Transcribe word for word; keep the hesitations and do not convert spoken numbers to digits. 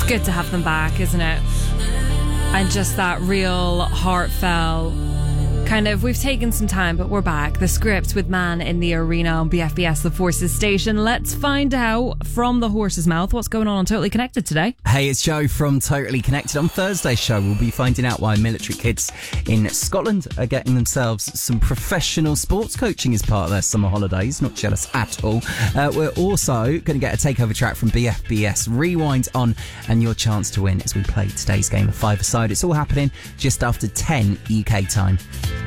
good to have them back, isn't it? And just that real heartfelt kind of, we've taken some time, but we're back. The Script with Man in the Arena on B F B S, the Forces station. Let's find out from the horse's mouth what's going on on Totally Connected today. Hey, it's Joe from Totally Connected. On Thursday's show, we'll be finding out why military kids in Scotland are getting themselves some professional sports coaching as part of their summer holidays. Not jealous at all. Uh, we're also going to get a takeover track from B F B S Rewind on, and your chance to win as we play today's game of five-a-side. It's all happening just after ten U K time.